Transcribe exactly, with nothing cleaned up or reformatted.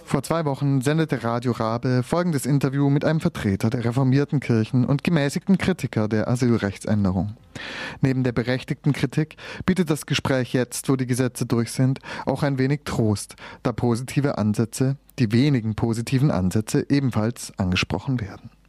Vor zwei Wochen sendete Radio Rabe folgendes Interview mit einem Vertreter der reformierten Kirchen und gemäßigten Kritiker der Asylrechtsänderung. Neben der berechtigten Kritik bietet das Gespräch jetzt, wo die Gesetze durch sind, auch ein wenig Trost, da positive Ansätze, die wenigen positiven Ansätze ebenfalls angesprochen werden.